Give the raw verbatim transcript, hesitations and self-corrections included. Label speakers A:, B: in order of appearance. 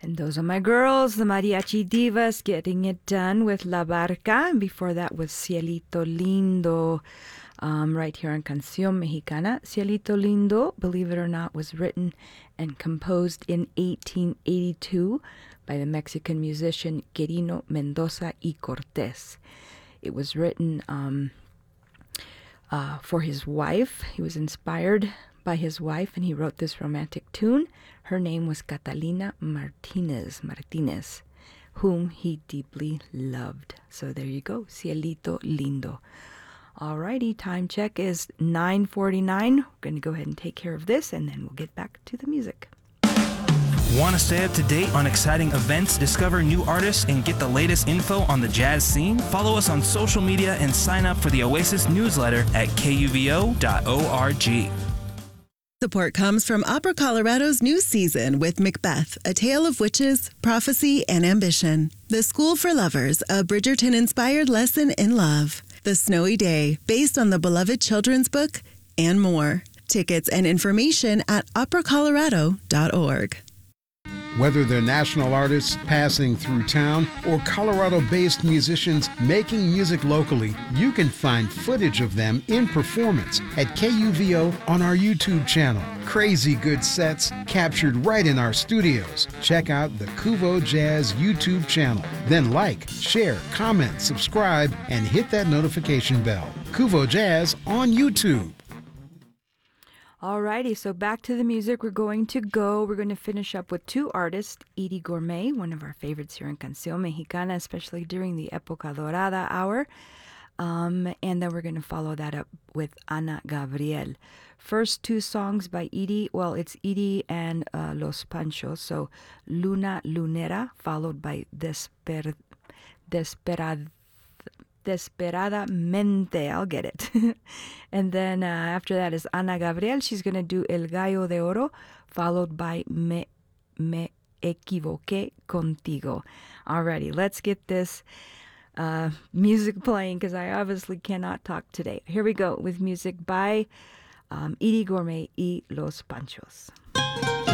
A: And those are my girls, the Mariachi Divas, getting it done with La Barca. And before that was Cielito Lindo, um, right here on Canción Mexicana. Cielito Lindo, believe it or not, was written and composed in eighteen eighty-two by the Mexican musician Quirino Mendoza y Cortés. It was written um, uh, for his wife. He was inspired by his wife, and he wrote this romantic tune. Her name was Catalina Martinez, Martinez, whom he deeply loved. So there you go, Cielito Lindo. Alrighty, time check is nine forty-nine. We're going to go ahead and take care of this, and then we'll get back to the music.
B: Want to stay up to date on exciting events, discover new artists, and get the latest info on the jazz scene? Follow us on social media and sign up for the Oasis newsletter at K U V O dot org.
C: Support comes from Opera Colorado's new season with Macbeth, A Tale of Witches, Prophecy, and Ambition. The School for Lovers, a Bridgerton-inspired lesson in love. The Snowy Day, based on the beloved children's book, and more. Tickets and information at opera colorado dot org.
D: Whether they're national artists passing through town or Colorado-based musicians making music locally, you can find footage of them in performance at K U V O on our YouTube channel. Crazy good sets captured right in our studios. Check out the Kuvo Jazz YouTube channel. Then like, share, comment, subscribe, and hit that notification bell. Kuvo Jazz on YouTube.
A: Alrighty, so back to the music. We're going to go. We're going to finish up with two artists. Edie Gourmet, one of our favorites here in Canción Mexicana, especially during the Época Dorada hour. Um, and then we're going to follow that up with Ana Gabriel. First two songs by Edie. Well, it's Edie and uh, Los Panchos. So Luna Lunera, followed by Desper, Desperad. Desperadamente, I'll get it. And then uh, after that is Ana Gabriel. She's going to do El Gallo de Oro, followed by Me, Me Equivoqué Contigo. Alrighty, let's get this uh, music playing, because I obviously cannot talk today. Here we go with music by um, Edie Gourmet y Los Panchos.